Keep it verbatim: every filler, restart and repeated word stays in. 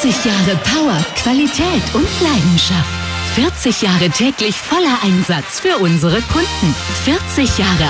vierzig Jahre Power, Qualität und Leidenschaft. vierzig Jahre täglich voller Einsatz für unsere Kunden. vierzig Jahre